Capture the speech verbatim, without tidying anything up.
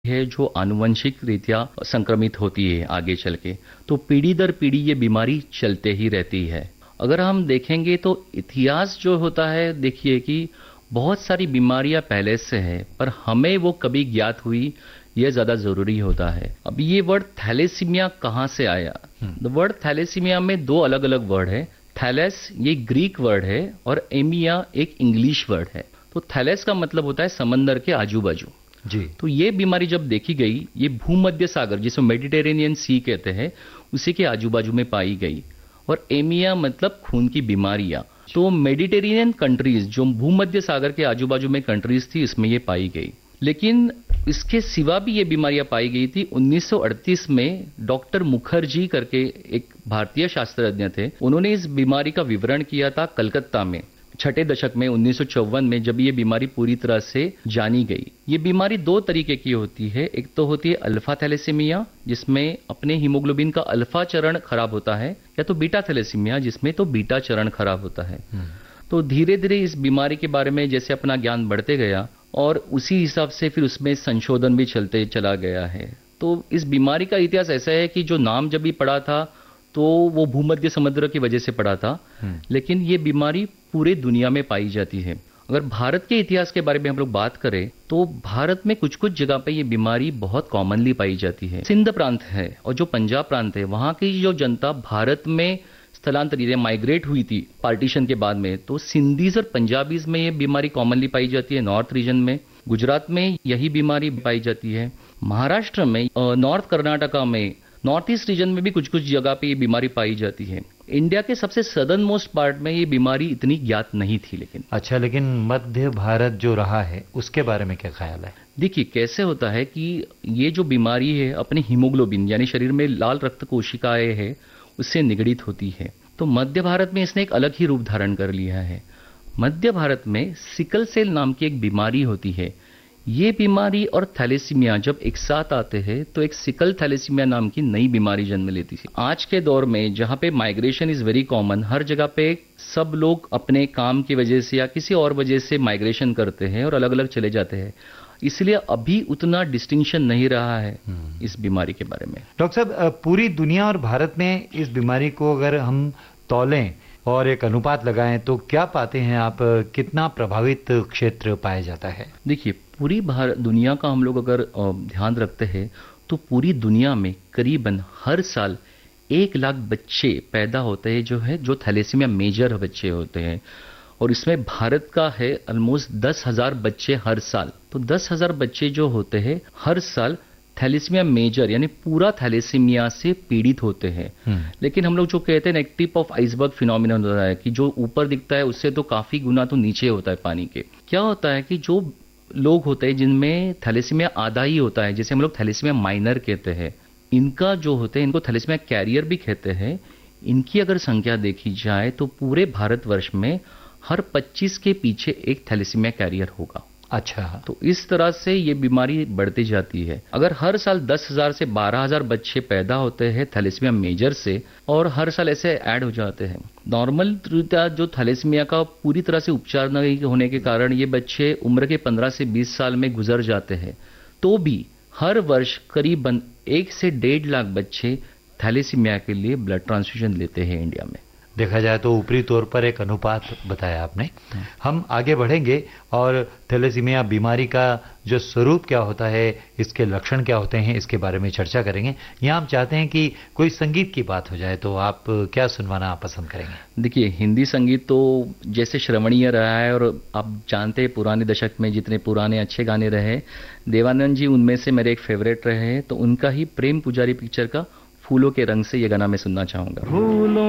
है जो आनुवंशिक रीत्या संक्रमित होती है आगे चल के, तो पीढ़ी दर पीढ़ी ये बीमारी चलते ही रहती है। अगर हम देखेंगे तो इतिहास जो होता है, देखिए कि बहुत सारी बीमारियां पहले से है, पर हमें वो कभी ज्ञात हुई ये ज्यादा जरूरी होता है। अब ये वर्ड थैलेसीमिया कहाँ से आया? द वर्ड थैलेसीमिया में दो अलग अलग वर्ड है। थैलेस ये ग्रीक वर्ड है और एमिया एक इंग्लिश वर्ड है। तो थैलेस का मतलब होता है समंदर के आजू बाजू जी। तो ये बीमारी जब देखी गई, ये भूमध्य सागर जिसे मेडिटेरेनियन सी कहते हैं, उसी के आजू बाजू में पाई गई। और एमिया मतलब खून की बीमारियां। तो मेडिटेरेनियन कंट्रीज जो भूमध्य सागर के आजू बाजू में कंट्रीज थी, इसमें ये पाई गई। लेकिन इसके सिवा भी ये बीमारियां पाई गई थी। उन्नीस सौ अड़तीस में डॉक्टर मुखर्जी करके एक भारतीय शास्त्रज्ञ थे, उन्होंने इस बीमारी का विवरण किया था कलकत्ता में छठे दशक में उन्नीस सौ चौवन में, जब ये बीमारी पूरी तरह से जानी गई। ये बीमारी दो तरीके की होती है। एक तो होती है अल्फा थैलेसीमिया, जिसमें अपने हीमोग्लोबिन का अल्फा चरण खराब होता है, या तो बीटा थैलेसीमिया, जिसमें तो बीटा चरण खराब होता है। तो धीरे धीरे इस बीमारी के बारे में जैसे अपना ज्ञान बढ़ते गया और उसी हिसाब से फिर उसमें संशोधन भी चलते चला गया है। तो इस बीमारी का इतिहास ऐसा है कि जो नाम जब भी पड़ा था तो वो भूमध्य समुद्र की वजह से पड़ा था, लेकिन ये बीमारी पूरे दुनिया में पाई जाती है। अगर भारत के इतिहास के बारे में हम लोग बात करें तो भारत में कुछ कुछ जगह पे ये बीमारी बहुत कॉमनली पाई जाती है। सिंध प्रांत है और जो पंजाब प्रांत है, वहाँ की जो जनता भारत में स्थलांतरित या माइग्रेट हुई थी पार्टीशन के बाद में, तो सिंधीज और पंजाबीज में ये बीमारी कॉमनली पाई जाती है। नॉर्थ रीजन में, गुजरात में यही बीमारी पाई जाती है। महाराष्ट्र में, नॉर्थ कर्नाटका में, नॉर्थ ईस्ट रीजन में भी कुछ कुछ जगह पे ये बीमारी पाई जाती है। इंडिया के सबसे सदर्न मोस्ट पार्ट में ये बीमारी इतनी ज्ञात नहीं थी। लेकिन अच्छा, लेकिन मध्य भारत जो रहा है उसके बारे में क्या ख्याल है? देखिए कैसे होता है कि ये जो बीमारी है अपने हीमोग्लोबिन यानी शरीर में लाल रक्त कोशिकाएं है उससे निगडित होती है। तो मध्य भारत में इसने एक अलग ही रूप धारण कर लिया है। मध्य भारत में सिकल सेल नाम की एक बीमारी होती है। ये बीमारी और थैलेसीमिया जब एक साथ आते हैं तो एक सिकल थैलेसीमिया नाम की नई बीमारी जन्म लेती है। आज के दौर में जहाँ पे माइग्रेशन इज वेरी कॉमन, हर जगह पे सब लोग अपने काम की वजह से या किसी और वजह से माइग्रेशन करते हैं और अलग अलग चले जाते हैं, इसलिए अभी उतना डिस्टिंक्शन नहीं रहा है इस बीमारी के बारे में। डॉक्टर साहब, पूरी दुनिया और भारत में इस बीमारी को अगर हम तौलें और एक अनुपात लगाएं तो क्या पाते हैं आप? कितना प्रभावित क्षेत्र पाया जाता है? देखिए पूरी भारत दुनिया का हम लोग अगर ध्यान रखते हैं तो पूरी दुनिया में करीबन हर साल एक लाख बच्चे पैदा होते हैं जो है जो थैलेसीमिया मेजर बच्चे होते हैं, और इसमें भारत का है ऑलमोस्ट दस हजार बच्चे हर साल। तो दस हजार बच्चे जो होते हैं हर साल थैलेसीमिया मेजर यानी पूरा थैलेसीमिया से पीड़ित होते हैं। लेकिन हम लोग जो कहते हैं एक टिप ऑफ आइसबर्ग फिनोमिनन होता है कि जो ऊपर दिखता है उससे तो काफी गुना तो नीचे होता है पानी के। क्या होता है कि जो लोग होते हैं जिनमें थैलेसीमिया आधा ही होता है, जैसे हम लोग थैलेसीमिया माइनर कहते हैं, इनका जो होते हैं इनको थैलेसीमिया कैरियर भी कहते हैं। इनकी अगर संख्या देखी जाए तो पूरे भारतवर्ष में हर पच्चीस के पीछे एक थैलेसीमिया कैरियर होगा। अच्छा, तो इस तरह से ये बीमारी बढ़ती जाती है। अगर हर साल दस हजार से बारह हजार बच्चे पैदा होते हैं थैलेसीमिया मेजर से, और हर साल ऐसे ऐड हो जाते हैं। नॉर्मल जो थैलेसीमिया का पूरी तरह से उपचार नहीं होने के कारण ये बच्चे उम्र के पंद्रह से बीस साल में गुजर जाते हैं, तो भी हर वर्ष करीबन एक से डेढ़ लाख बच्चे थैलेसीमिया के लिए ब्लड ट्रांसफ्यूजन लेते हैं इंडिया में। देखा जाए तो ऊपरी तौर पर एक अनुपात बताया आपने। हम आगे बढ़ेंगे और थैलेसीमिया बीमारी का जो स्वरूप क्या होता है, इसके लक्षण क्या होते हैं, इसके बारे में चर्चा करेंगे। यहाँ हम चाहते हैं कि कोई संगीत की बात हो जाए, तो आप क्या सुनवाना पसंद करेंगे? देखिए हिंदी संगीत तो जैसे श्रवणीय रहा है, और आप जानते हैं पुराने दशक में जितने पुराने अच्छे गाने रहे, देवानंद जी उनमें से मेरे एक फेवरेट रहे हैं। तो उनका ही प्रेम पुजारी पिक्चर का फूलों के रंग से ये गाना मैं सुनना चाहूंगा।